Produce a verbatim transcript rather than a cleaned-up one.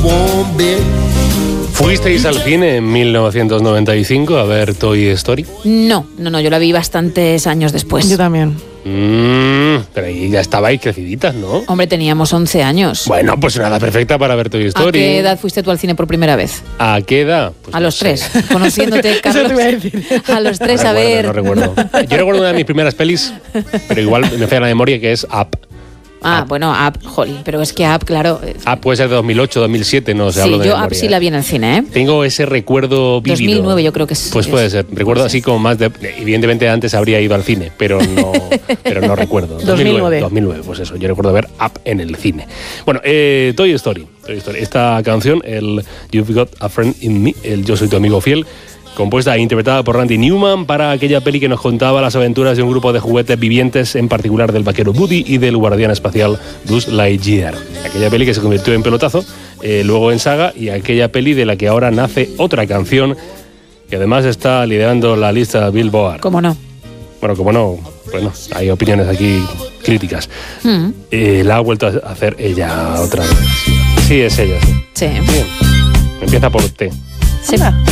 won't be. ¿Fuisteis al cine en mil novecientos noventa y cinco a ver Toy Story? No, no, no, yo la vi bastantes años después. Yo también. Mm, pero ahí ya estabais creciditas, ¿no? Hombre, teníamos once años. Bueno, pues una edad perfecta para ver Toy Story. ¿A qué edad fuiste tú al cine por primera vez? ¿A qué edad? Pues a no los sé. tres. Conociéndote, Carlos. Eso te iba a decir. A los tres, No a recuerdo, ver. No recuerdo. Yo recuerdo una de mis primeras pelis, pero igual me falla la memoria, que es Up. Ah, Up. bueno, Up, jolín, pero es que Up, claro. eh, Up puede ser de dos mil ocho, dos mil siete, no sé, sí, hablo de yo memoria. Up sí la vi en el cine, ¿eh? Tengo ese recuerdo vívido. dos mil nueve yo creo que es. Pues es- puede ser. Recuerdo así como más de... Evidentemente antes habría ido al cine, pero no, pero no recuerdo. dos mil nueve. dos mil nueve, pues eso. Yo recuerdo ver Up en el cine. Bueno, eh, Toy Story. Toy Story. Esta canción, el You've Got a Friend in Me, el Yo Soy Tu Amigo Fiel, compuesta e interpretada por Randy Newman para aquella peli que nos contaba las aventuras de un grupo de juguetes vivientes, en particular del vaquero Woody y del guardián espacial Buzz Lightyear. Aquella peli que se convirtió en pelotazo, eh, luego en saga, y aquella peli de la que ahora nace otra canción que además está liderando la lista Billboard. ¿Cómo no? Bueno, como no, bueno, hay opiniones aquí críticas. Mm, Eh, la ha vuelto a hacer ella otra vez. Sí, es ella, sí. sí. Bien. Empieza por T. Sí. Anda.